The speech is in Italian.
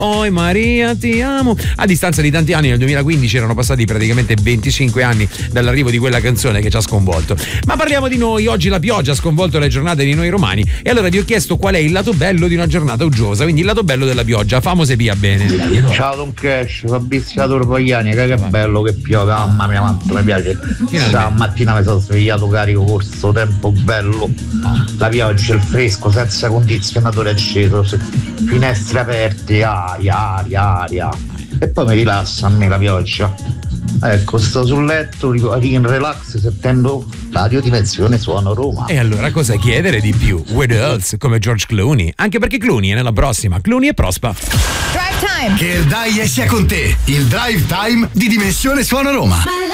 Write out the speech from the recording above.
Oi Maria ti amo. A distanza di tanti anni, nel 2015 erano passati praticamente 25 anni dall'arrivo di quella canzone che ci ha sconvolto. Ma parliamo di noi. Oggi la pioggia ha sconvolto le giornate di noi romani e allora vi ho chiesto qual è il lato bello di una giornata uggiosa, quindi il lato bello della pioggia. Famo se pia bene. Ciao Don Cash, Fabrizio Torvagliani, che bello che piove, mamma mia quanto mi piace. Stamattina mi sono svegliato carico con sto tempo bello, la pioggia, il fresco, senza condizionatore acceso, finestre aperte, aria. E poi mi rilassa a me la pioggia. Ecco, sto sul letto in relax sentendo radiodimensione Suono Roma. E allora cosa chiedere di più? What else? Come George Clooney. Anche perché Clooney è nella prossima. Clooney e Prospa. Drive Time. Che il dai sia con te. Il Drive Time di Dimensione Suono Roma.